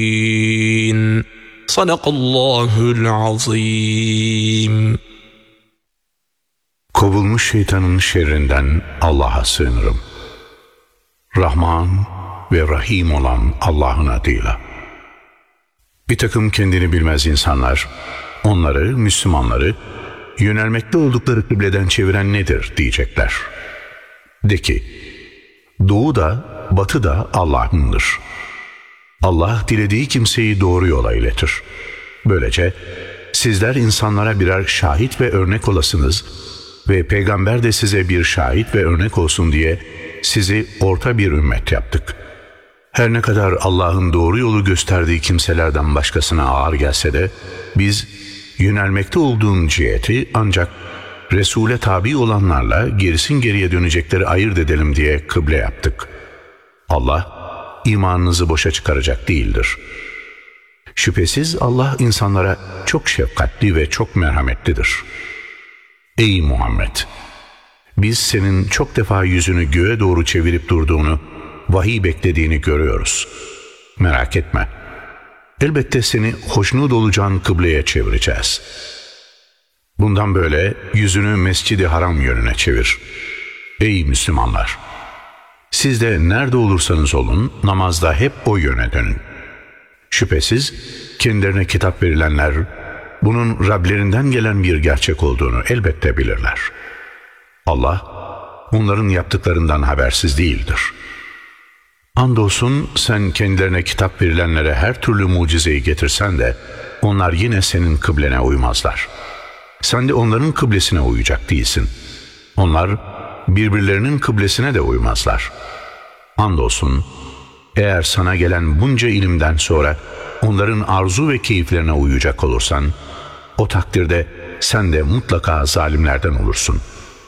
Sadakallahul azim. Kovulmuş şeytanın şerrinden Allah'a sığınırım. Rahman ve Rahim olan Allah'ın adıyla. Bir takım kendini bilmez insanlar, onları, Müslümanları, yönelmekte oldukları kıbleden çeviren nedir diyecekler. De ki, doğu da batı da Allah'ındır. Allah dilediği kimseyi doğru yola iletir. Böylece sizler insanlara birer şahit ve örnek olasınız ve peygamber de size bir şahit ve örnek olsun diye sizi orta bir ümmet yaptık. Her ne kadar Allah'ın doğru yolu gösterdiği kimselerden başkasına ağır gelse de biz yönelmekte olduğun ciheti ancak Resul'e tabi olanlarla gerisin geriye dönecekleri ayırt edelim diye kıble yaptık. Allah imanınızı boşa çıkaracak değildir. Şüphesiz Allah insanlara çok şefkatli ve çok merhametlidir. Ey Muhammed! Biz senin çok defa yüzünü göğe doğru çevirip durduğunu, vahiy beklediğini görüyoruz. Merak etme. Elbette seni hoşnut olacağın kıbleye çevireceğiz. Bundan böyle yüzünü Mescid-i Haram yönüne çevir. Ey Müslümanlar! Siz de nerede olursanız olun, namazda hep o yöne dönün. Şüphesiz kendilerine kitap verilenler, bunun Rablerinden gelen bir gerçek olduğunu elbette bilirler. Allah, onların yaptıklarından habersiz değildir. Andolsun sen kendilerine kitap verilenlere her türlü mucizeyi getirsen de, onlar yine senin kıblene uymazlar. Sen de onların kıblesine uyacak değilsin. Onlar birbirlerinin kıblesine de uymazlar. Andolsun, eğer sana gelen bunca ilimden sonra onların arzu ve keyiflerine uyacak olursan, o takdirde sen de mutlaka zalimlerden olursun.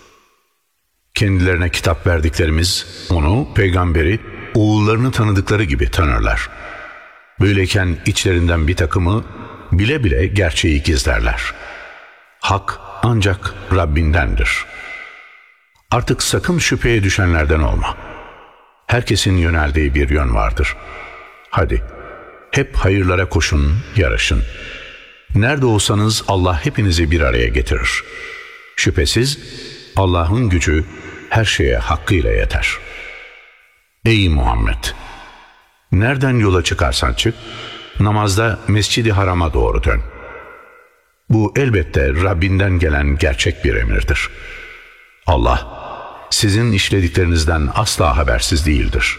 Kendilerine kitap verdiklerimiz onu, peygamberi, oğullarını tanıdıkları gibi tanırlar. Böyleyken içlerinden bir takımı bile bile gerçeği gizlerler. Hak ancak Rabbindendir. Artık sakın şüpheye düşenlerden olma. Herkesin yöneldiği bir yön vardır. Hadi, hep hayırlara koşun, yarışın. Nerede olsanız Allah hepinizi bir araya getirir. Şüphesiz Allah'ın gücü her şeye hakkıyla yeter. Ey Muhammed! Nereden yola çıkarsan çık, namazda Mescid-i Haram'a doğru dön. Bu elbette Rabbinden gelen gerçek bir emirdir. Allah, sizin işlediklerinizden asla habersiz değildir.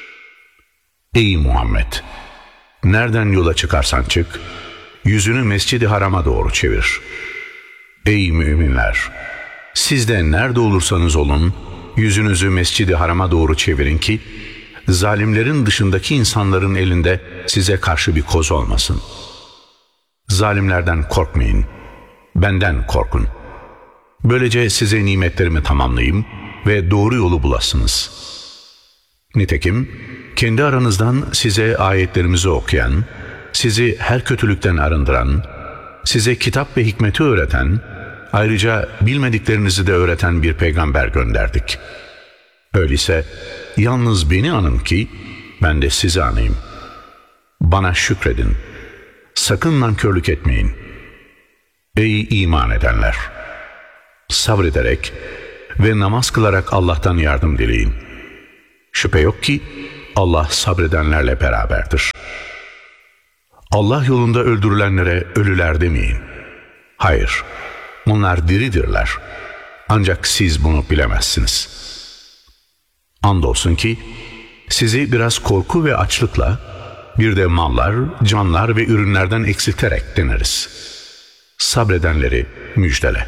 Ey Muhammed! Nereden yola çıkarsan çık, yüzünü Mescid-i Haram'a doğru çevir. Ey müminler! Siz de nerede olursanız olun, yüzünüzü Mescid-i Haram'a doğru çevirin ki, zalimlerin dışındaki insanların elinde size karşı bir koz olmasın. Zalimlerden korkmayın, benden korkun. Böylece size nimetlerimi tamamlayayım ve doğru yolu bulasınız. Nitekim kendi aranızdan size ayetlerimizi okuyan, sizi her kötülükten arındıran, size kitap ve hikmeti öğreten, ayrıca bilmediklerinizi de öğreten bir peygamber gönderdik. Öyleyse yalnız beni anın ki ben de sizi anayım. Bana şükredin. Sakın nankörlük etmeyin. Ey iman edenler! Sabrederek ve namaz kılarak Allah'tan yardım dileyin. Şüphe yok ki Allah sabredenlerle beraberdir. Allah yolunda öldürülenlere ölüler demeyin. Hayır, onlar diridirler. Ancak siz bunu bilemezsiniz. Andolsun ki sizi biraz korku ve açlıkla, bir de mallar, canlar ve ürünlerden eksilterek deneriz. Sabredenleri müjdele.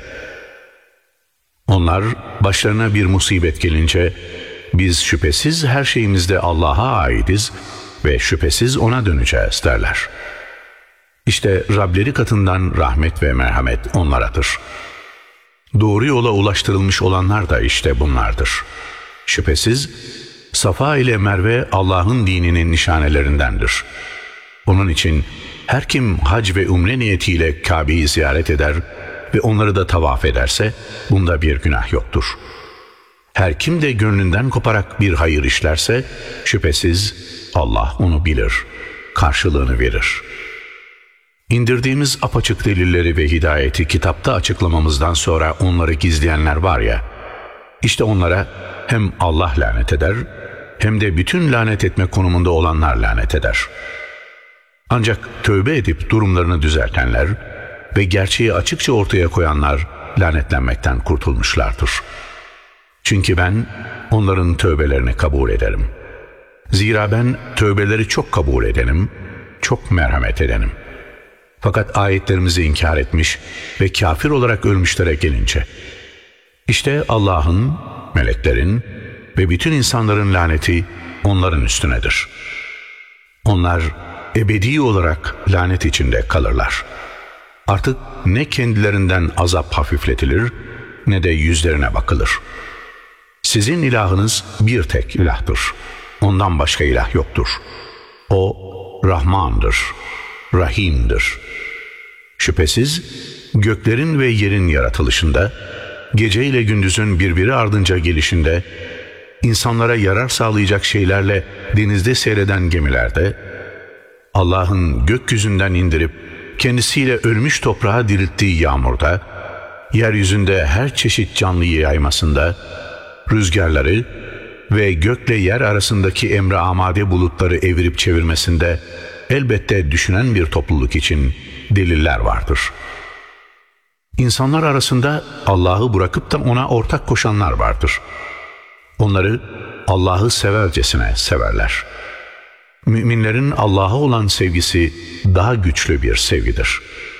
Onlar başlarına bir musibet gelince, biz şüphesiz her şeyimizde Allah'a aitiz ve şüphesiz ona döneceğiz derler. İşte Rableri katından rahmet ve merhamet onlaradır. Doğru yola ulaştırılmış olanlar da işte bunlardır. Şüphesiz Safa ile Merve Allah'ın dininin nişanelerindendir. Onun için her kim hac ve umre niyetiyle Kabe'yi ziyaret eder ve onları da tavaf ederse bunda bir günah yoktur. Her kim de gönlünden koparak bir hayır işlerse şüphesiz Allah onu bilir. karşılığını verir. İndirdiğimiz apaçık delilleri ve hidayeti kitapta açıklamamızdan sonra onları gizleyenler var ya, işte onlara hem Allah lanet eder, hem de bütün lanet etme konumunda olanlar lanet eder. Ancak tövbe edip durumlarını düzeltenler ve gerçeği açıkça ortaya koyanlar lanetlenmekten kurtulmuşlardır. Çünkü ben onların tövbelerini kabul ederim. Zira ben tövbeleri çok kabul edenim, çok merhamet edenim. Fakat ayetlerimizi inkar etmiş ve kafir olarak ölmüşlere gelince, işte Allah'ın, meleklerin ve bütün insanların laneti onların üstünedir. Onlar ebedi olarak lanet içinde kalırlar. Artık ne kendilerinden azap hafifletilir ne de yüzlerine bakılır. Sizin ilahınız bir tek ilahtır. Ondan başka ilah yoktur. O Rahmandır, Rahim'dir. Şüphesiz göklerin ve yerin yaratılışında, gece ile gündüzün birbiri ardınca gelişinde, insanlara yarar sağlayacak şeylerle denizde seyreden gemilerde, Allah'ın gökyüzünden indirip kendisiyle ölmüş toprağa dirilttiği yağmurda, yeryüzünde her çeşit canlıyı yaymasında, rüzgarları ve gökle yer arasındaki emre amade bulutları evirip çevirmesinde elbette düşünen bir topluluk için deliller vardır. İnsanlar arasında Allah'ı bırakıp da ona ortak koşanlar vardır. Onları Allah'ı severcesine severler. Müminlerin Allah'a olan sevgisi daha güçlü bir sevgidir.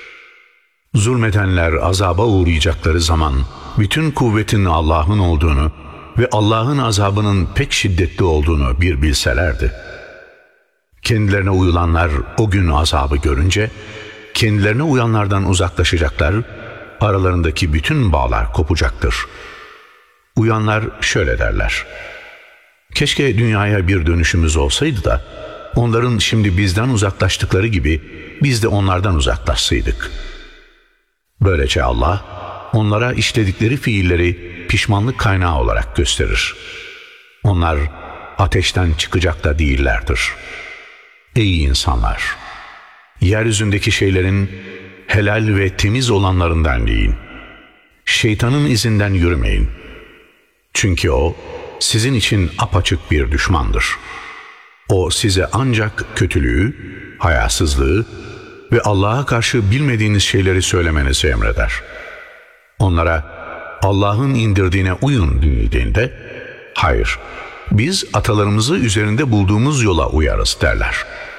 Zulmedenler azaba uğrayacakları zaman bütün kuvvetin Allah'ın olduğunu ve Allah'ın azabının pek şiddetli olduğunu bir bilselerdi. Kendilerine uyulanlar o gün azabı görünce kendilerine uyanlardan uzaklaşacaklar, aralarındaki bütün bağlar kopacaktır. Uyanlar şöyle derler: keşke dünyaya bir dönüşümüz olsaydı da onların şimdi bizden uzaklaştıkları gibi biz de onlardan uzaklaşsaydık. Böylece Allah onlara işledikleri fiilleri pişmanlık kaynağı olarak gösterir. Onlar ateşten çıkacak da değillerdir. Ey insanlar! Yeryüzündeki şeylerin helal ve temiz olanlarından yiyin. Şeytanın izinden yürümeyin. Çünkü o sizin için apaçık bir düşmandır. O size ancak kötülüğü, hayasızlığı ve Allah'a karşı bilmediğiniz şeyleri söylemenizi emreder. Onlara Allah'ın indirdiğine uyun denildiğinde, hayır, biz atalarımızı üzerinde bulduğumuz yola uyarız derler.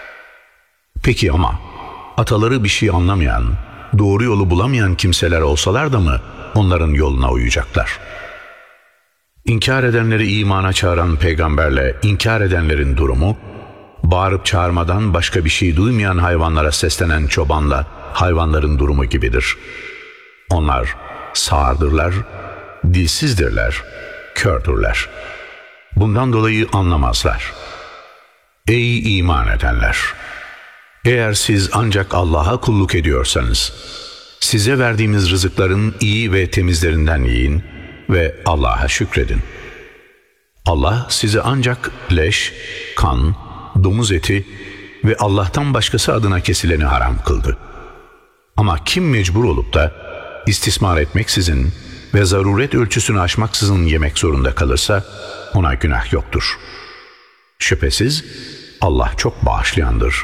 Peki ama ataları bir şey anlamayan, doğru yolu bulamayan kimseler olsalar da mı onların yoluna uyacaklar? İnkar edenleri imana çağıran peygamberle inkar edenlerin durumu, bağırıp çağırmadan başka bir şey duymayan hayvanlara seslenen çobanla hayvanların durumu gibidir. Onlar sağırdırlar, dilsizdirler, kördürler. Bundan dolayı anlamazlar. Ey iman edenler! Eğer siz ancak Allah'a kulluk ediyorsanız, size verdiğimiz rızıkların iyi ve temizlerinden yiyin ve Allah'a şükredin. Allah size ancak leş, kan, domuz eti ve Allah'tan başkası adına kesileni haram kıldı. Ama kim mecbur olup da istismar etmeksizin ve zaruret ölçüsünü aşmaksızın yemek zorunda kalırsa ona günah yoktur. Şüphesiz Allah çok bağışlayandır,